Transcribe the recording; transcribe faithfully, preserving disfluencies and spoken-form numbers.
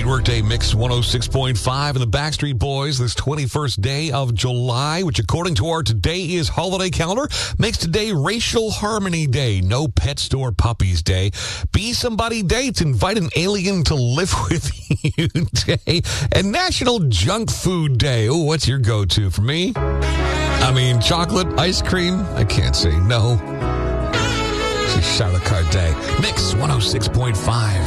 Workday Mix one oh six point five and the Backstreet Boys this twenty-first day of July, which according to our Today Is Holiday calendar, makes today Racial Harmony Day, No Pet Store Puppies Day, Be Somebody Day, it's Invite an Alien to Live With You Day, and National Junk Food Day. Oh, what's your go-to? For me, I mean, chocolate, ice cream, I can't say no. It's Charlotte Card Day. Mix one oh six point five.